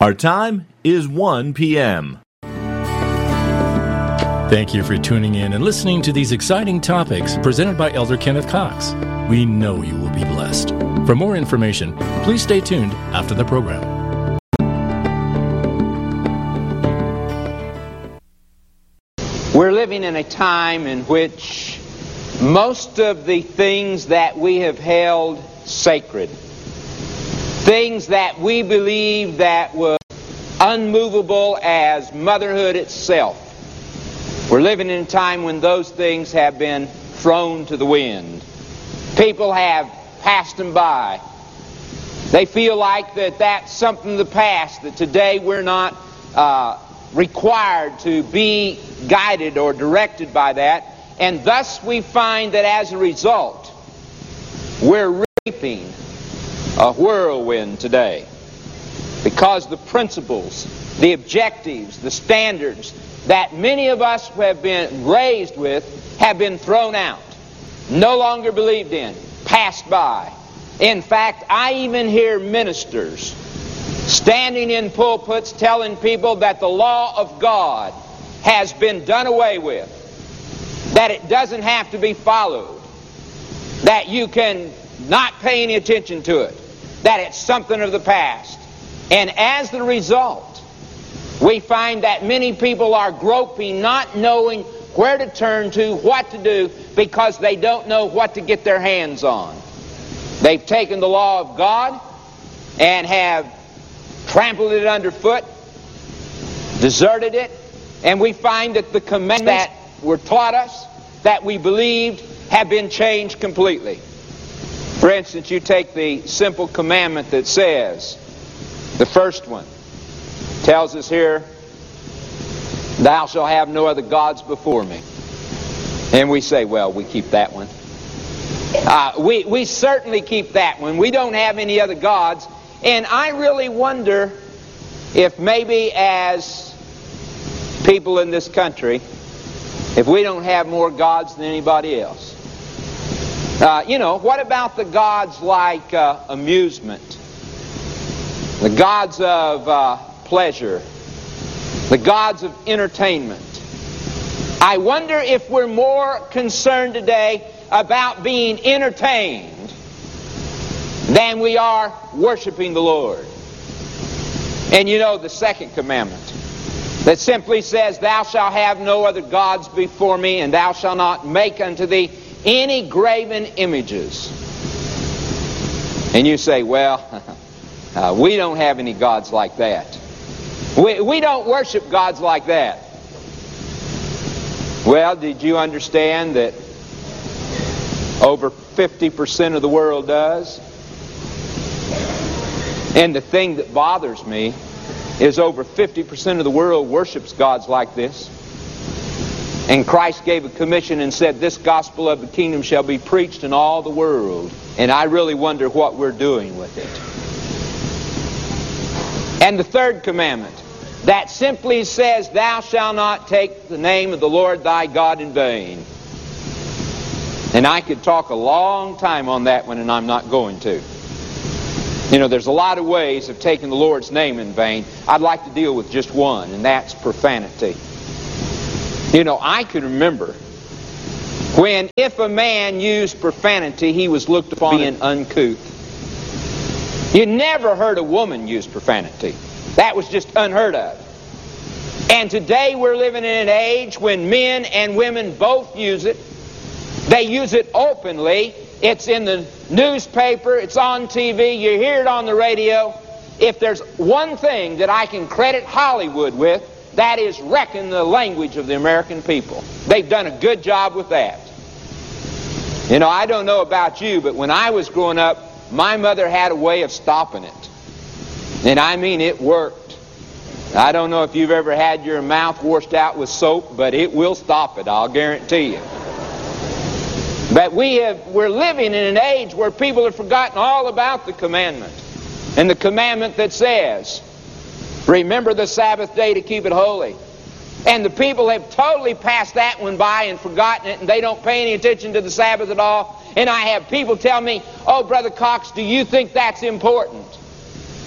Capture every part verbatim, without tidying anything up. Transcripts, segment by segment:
Our time is one p m Thank you for tuning in and listening to these exciting topics presented by Elder Kenneth Cox. We know you will be blessed. For more information, please stay tuned after the program. We're living in a time in which most of the things that we have held sacred, things that we believe that were unmovable as motherhood itself, we're living in a time when those things have been thrown to the wind. People have passed them by. They feel like that that's something of the past, that today we're not uh, required to be guided or directed by that. And thus we find that as a result, we're reaping a whirlwind today. Because the principles, the objectives, the standards that many of us have been raised with have been thrown out, no longer believed in, passed by. In fact, I even hear ministers standing in pulpits telling people that the law of God has been done away with, that it doesn't have to be followed, that you can not pay any attention to it, that it's something of the past. And as the result, we find that many people are groping, not knowing where to turn to, what to do, because they don't know what to get their hands on. They've taken the law of God and have trampled it underfoot, deserted it, and we find that the commandments that were taught us, that we believed, have been changed completely. For instance, you take the simple commandment that says, the first one, tells us here, thou shalt have no other gods before me. And we say, well, we keep that one. Uh, we, we certainly keep that one. We don't have any other gods. And I really wonder if maybe as people in this country, if we don't have more gods than anybody else. Uh, you know, what about the gods like uh, amusement? The gods of uh, pleasure, the gods of entertainment. I wonder if we're more concerned today about being entertained than we are worshiping the Lord. And you know the second commandment that simply says, thou shalt have no other gods before me, and thou shalt not make unto thee any graven images. And you say, well, uh, we don't have any gods like that. We, we don't worship gods like that. Well, did you understand that over fifty percent of the world does? And the thing that bothers me is over fifty percent of the world worships gods like this. And Christ gave a commission and said, this gospel of the kingdom shall be preached in all the world. And I really wonder what we're doing with it. And the third commandment, that simply says, thou shalt not take the name of the Lord thy God in vain. And I could talk a long time on that one, and I'm not going to. You know, there's a lot of ways of taking the Lord's name in vain. I'd like to deal with just one, and that's profanity. You know, I can remember when if a man used profanity, he was looked upon as being uncouth. You never heard a woman use profanity. That was just unheard of. And today we're living in an age when men and women both use it. They use it openly. It's in the newspaper, it's on T V, you hear it on the radio. If there's one thing that I can credit Hollywood with, that is wrecking the language of the American people. They've done a good job with that. You know, I don't know about you, but when I was growing up, my mother had a way of stopping it. And I mean, it worked. I don't know if you've ever had your mouth washed out with soap, but it will stop it, I'll guarantee you. But we have, we're living in an age where people have forgotten all about the commandment. And the commandment that says, remember the Sabbath day to keep it holy. And the people have totally passed that one by and forgotten it, and they don't pay any attention to the Sabbath at all. And I have people tell me, oh, Brother Cox, do you think that's important?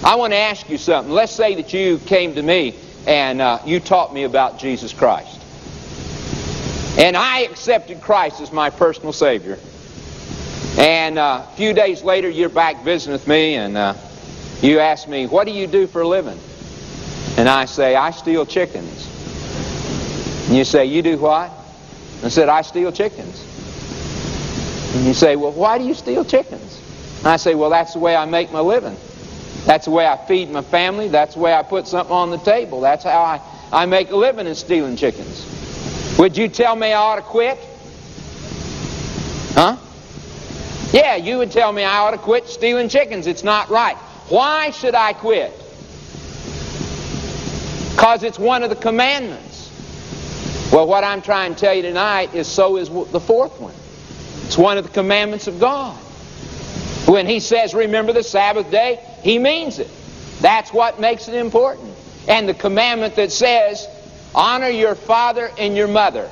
I want to ask you something. Let's say that you came to me and uh, you taught me about Jesus Christ. And I accepted Christ as my personal Savior. And uh, a few days later, you're back visiting with me, and uh, you ask me, what do you do for a living? And I say, I steal chickens. And you say, you do what? I said, I steal chickens. And you say, well, why do you steal chickens? And I say, well, that's the way I make my living. That's the way I feed my family. That's the way I put something on the table. That's how I, I make a living in stealing chickens. Would you tell me I ought to quit? Huh? Yeah, you would tell me I ought to quit stealing chickens. It's not right. Why should I quit? Because it's one of the commandments. Well, what I'm trying to tell you tonight is so is the fourth one. It's one of the commandments of God. When He says, remember the Sabbath day, He means it. That's what makes it important. And the commandment that says, honor your father and your mother.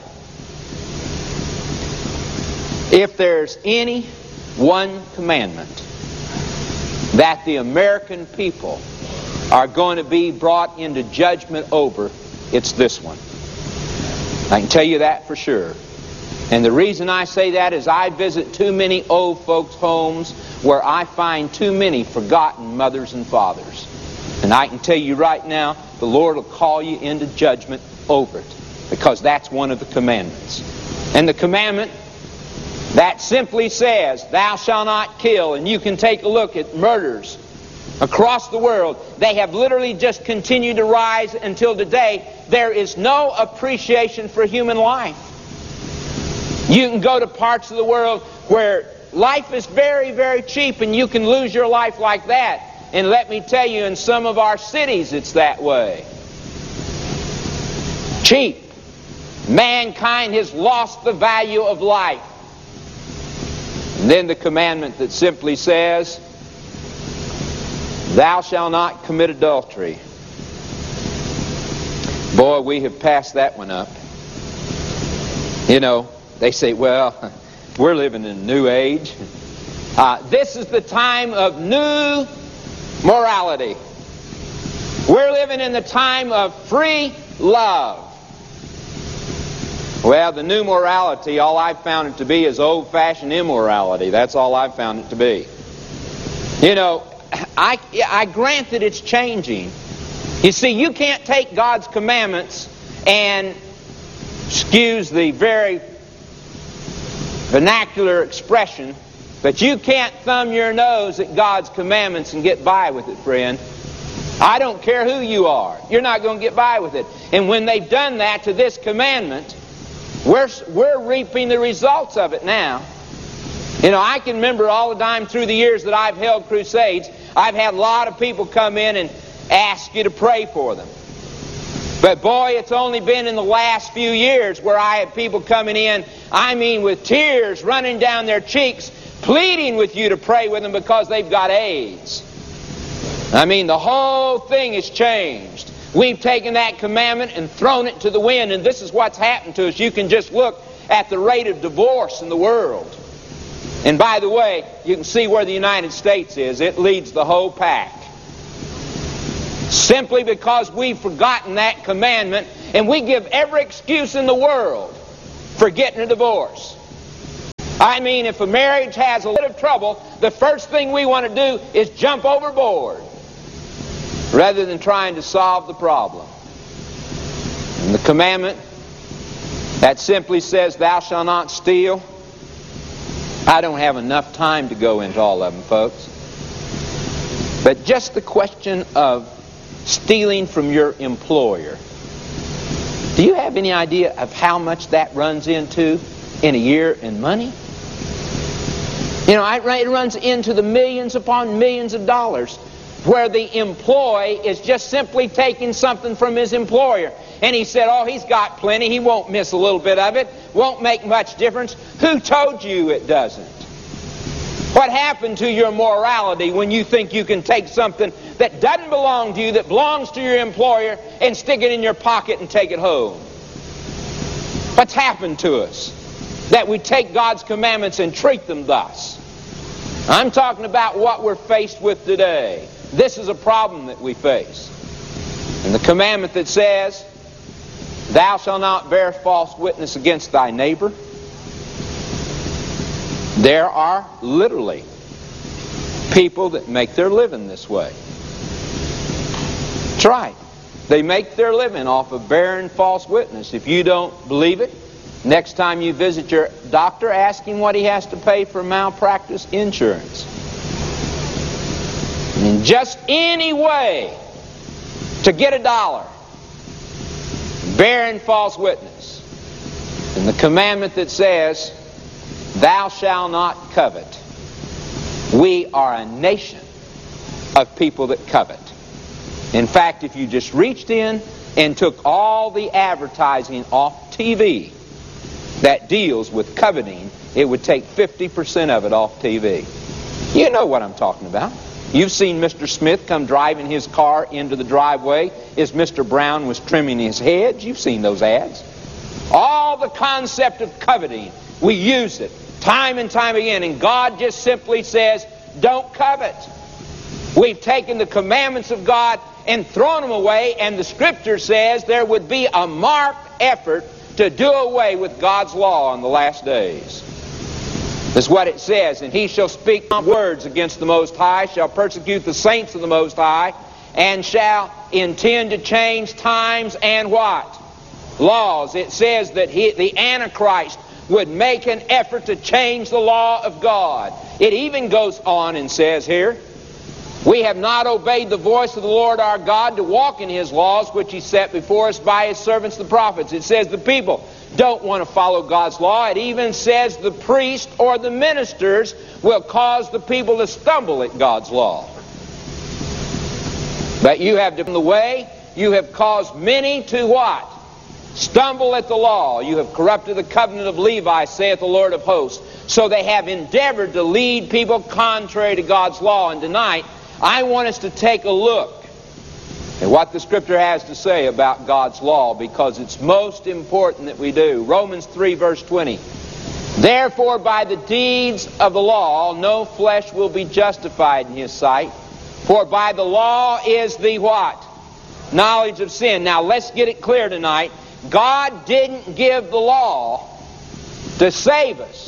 If there's any one commandment that the American people are going to be brought into judgment over, it's this one. I can tell you that for sure. And the reason I say that is I visit too many old folks' homes where I find too many forgotten mothers and fathers. And I can tell you right now, the Lord will call you into judgment over it, because that's one of the commandments. And the commandment that simply says, thou shalt not kill, and you can take a look at murders across the world. They have literally just continued to rise until today. There is no appreciation for human life. You can go to parts of the world where life is very, very cheap, and you can lose your life like that. And let me tell you, in some of our cities it's that way. Cheap. Mankind has lost the value of life. And then the commandment that simply says, thou shalt not commit adultery. Boy, we have passed that one up. You know, they say, well, we're living in a new age. Uh, this is the time of new morality. We're living in the time of free love. Well, the new morality, all I've found it to be is old-fashioned immorality. That's all I've found it to be. You know, I, I grant that it's changing. You see, you can't take God's commandments and, excuse the very vernacular expression, but you can't thumb your nose at God's commandments and get by with it, friend. I don't care who you are. You're not going to get by with it. And when they've done that to this commandment, we're, we're reaping the results of it now. You know, I can remember all the time through the years that I've held crusades, I've had a lot of people come in and ask you to pray for them. But boy, it's only been in the last few years where I had people coming in, I mean with tears running down their cheeks, pleading with you to pray with them because they've got AIDS. I mean, the whole thing has changed. We've taken that commandment and thrown it to the wind, and this is what's happened to us. You can just look at the rate of divorce in the world. And by the way, you can see where the United States is. It leads the whole pack. Simply because we've forgotten that commandment, and we give every excuse in the world for getting a divorce. I mean, if a marriage has a little trouble, the first thing we want to do is jump overboard rather than trying to solve the problem. And the commandment that simply says, thou shalt not steal, I don't have enough time to go into all of them, folks. But just the question of stealing from your employer. Do you have any idea of how much that runs into in a year in money? You know, it runs into the millions upon millions of dollars, where the employee is just simply taking something from his employer. And he said, oh, he's got plenty. He won't miss a little bit of it. Won't make much difference. Who told you it doesn't? What happened to your morality when you think you can take something that doesn't belong to you, that belongs to your employer, and stick it in your pocket and take it home? What's happened to us that we take God's commandments and treat them thus? I'm talking about what we're faced with today. this is a problem that we face. And the commandment that says, thou shalt not bear false witness against thy neighbor, there are literally people that make their living this way. That's right. They make their living off of bearing false witness. If you don't believe it, next time you visit your doctor, ask him what he has to pay for malpractice insurance. In just any way to get a dollar, bearing false witness. And the commandment that says, thou shalt not covet. We are a nation of people that covet. In fact, if you just reached in and took all the advertising off T V that deals with coveting, it would take fifty percent of it off T V. You know what I'm talking about. You've seen Mister Smith come driving his car into the driveway as Mister Brown was trimming his hedge. You've seen those ads. All the concept of coveting, we use it time and time again, and God just simply says, don't covet. We've taken the commandments of God and thrown them away, and the Scripture says there would be a marked effort to do away with God's law in the last days. That's what it says, and he shall speak words against the Most High, shall persecute the saints of the Most High, and shall intend to change times and what? Laws. It says that he, the Antichrist would make an effort to change the law of God. It even goes on and says here, we have not obeyed the voice of the Lord our God to walk in His laws, which He set before us by His servants the prophets. It says the people don't want to follow God's law. It even says the priest or the ministers will cause the people to stumble at God's law. But you have done the way. You have caused many to what? Stumble at the law. You have corrupted the covenant of Levi, saith the Lord of hosts. So they have endeavored to lead people contrary to God's law. And tonight, I want us to take a look at what the Scripture has to say about God's law, because it's most important that we do. Romans three verse twenty. Therefore by the deeds of the law no flesh will be justified in His sight. For by the law is the what? Knowledge of sin. Now let's get it clear tonight. God didn't give the law to save us.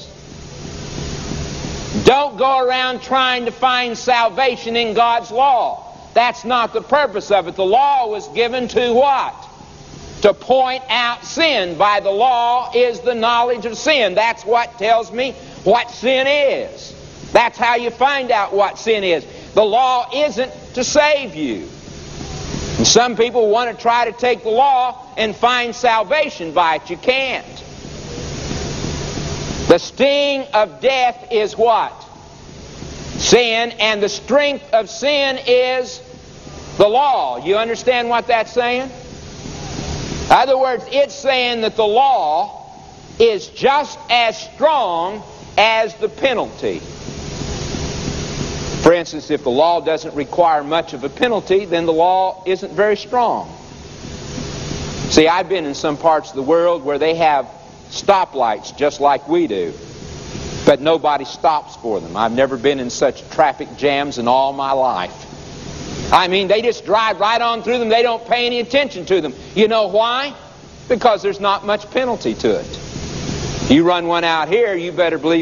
Don't go around trying to find salvation in God's law. That's not the purpose of it. The law was given to what? To point out sin. By the law is the knowledge of sin. That's what tells me what sin is. That's how you find out what sin is. The law isn't to save you. And some people want to try to take the law and find salvation by it. You can't. The sting of death is what? Sin, and the strength of sin is the law. You understand what that's saying? In other words, it's saying that the law is just as strong as the penalty. For instance, if the law doesn't require much of a penalty, then the law isn't very strong. See, I've been in some parts of the world where they have stoplights just like we do, but nobody stops for them. I've never been in such traffic jams in all my life. I mean, they just drive right on through them. They don't pay any attention to them. You know why? Because there's not much penalty to it. You run one out here, you better believe